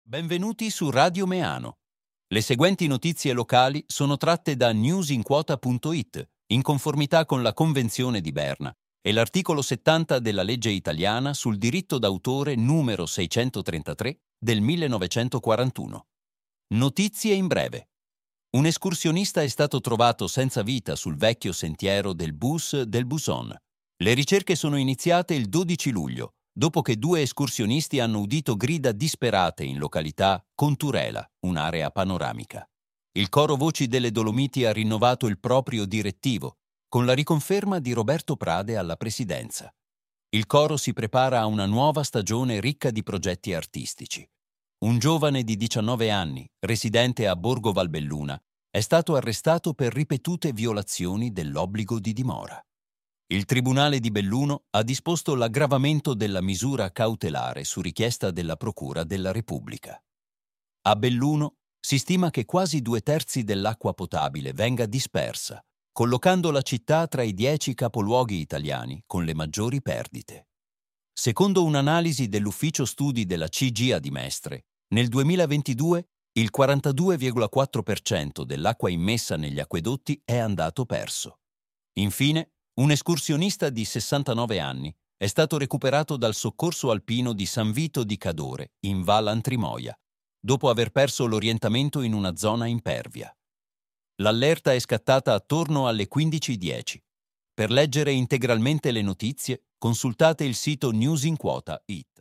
Benvenuti su Radio Meano. Le seguenti notizie locali sono tratte da newsinquota.it, in conformità con la Convenzione di Berna e l'articolo 70 della legge italiana sul diritto d'autore numero 633 del 1941. Notizie in breve. Un escursionista è stato trovato senza vita sul vecchio sentiero del Bus del Buson. Le ricerche sono iniziate il 12 luglio, dopo che 2 escursionisti hanno udito grida disperate in località Conturela, un'area panoramica. Il coro Voci delle Dolomiti ha rinnovato il proprio direttivo, con la riconferma di Roberto Prade alla presidenza. Il coro si prepara a una nuova stagione ricca di progetti artistici. Un giovane di 19 anni, residente a Borgo Valbelluna, è stato arrestato per ripetute violazioni dell'obbligo di dimora. Il Tribunale di Belluno ha disposto l'aggravamento della misura cautelare su richiesta della Procura della Repubblica. A Belluno si stima che quasi 2/3 dell'acqua potabile venga dispersa, collocando la città tra i 10 capoluoghi italiani con le maggiori perdite. Secondo un'analisi dell'Ufficio Studi della CGIA di Mestre, nel 2022 il 42,4% dell'acqua immessa negli acquedotti è andato perso. Infine, un escursionista di 69 anni è stato recuperato dal soccorso alpino di San Vito di Cadore, in Val Antrimoia, dopo aver perso l'orientamento in una zona impervia. L'allerta è scattata attorno alle 15:10. Per leggere integralmente le notizie, consultate il sito newsinquota.it.